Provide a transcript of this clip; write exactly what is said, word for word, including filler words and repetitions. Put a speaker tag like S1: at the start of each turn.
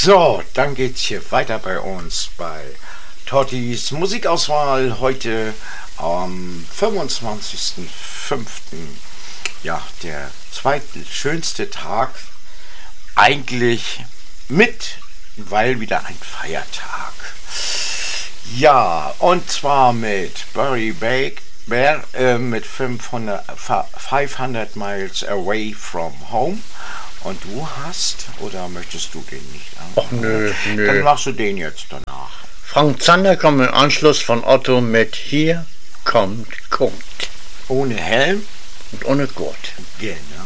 S1: So, dann geht's hier weiter bei uns bei Tottis Musikauswahl heute am fünfundzwanzigsten fünften Ja, der zweitschönste Tag eigentlich mit, weil wieder ein Feiertag. Ja, und zwar mit Barry Bake, Bear, äh, mit fünfhundert Miles Away from Home. Und du hast, oder möchtest du den nicht anfangen?
S2: Ach nö, nö.
S1: Dann machst du den jetzt danach.
S2: Frank Zander kommt im Anschluss von Otto mit Hier kommt Kurt.
S1: Ohne Helm
S2: und ohne Gurt.
S1: Genau.